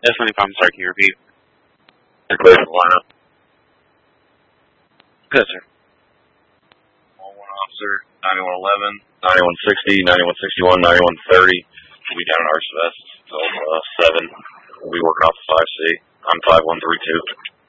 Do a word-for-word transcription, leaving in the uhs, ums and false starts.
Yes, ninety-five, I'm sorry, can you repeat? You're clear for the lineup. Good, sir. one one officer, ninety-one eleven, ninety-one sixty, ninety-one sixty-one, ninety-one thirty. We'll be down in Archivest until uh, seven. We'll be working off the five C. I'm five one three two.